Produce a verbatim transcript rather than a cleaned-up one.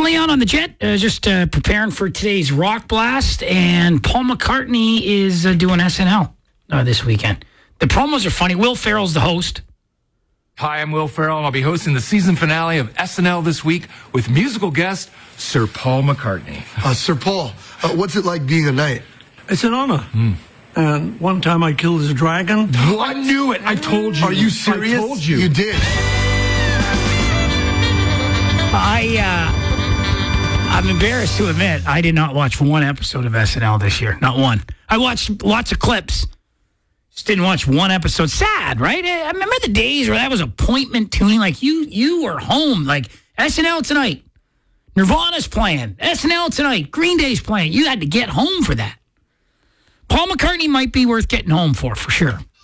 Leon on the jet, uh, just uh, preparing for today's Rock Blast, and Paul McCartney is uh, doing S N L uh, this weekend. The promos are funny. Will Ferrell's the host. Hi, I'm Will Ferrell, and I'll be hosting the season finale of S N L this week with musical guest Sir Paul McCartney. Uh, Sir Paul, uh, what's it like being a knight? It's an honor. Mm. And one time I killed his dragon. What? I knew it. I told you. Are you serious? I told you. You did. I, uh, I'm embarrassed to admit I did not watch one episode of S N L this year. Not one. I watched lots of clips. Just didn't watch one episode. Sad, right? I remember the days where that was appointment tuning. Like, you you were home. Like, S N L tonight. Nirvana's playing. S N L tonight. Green Day's playing. You had to get home for that. Paul McCartney might be worth getting home for, for sure.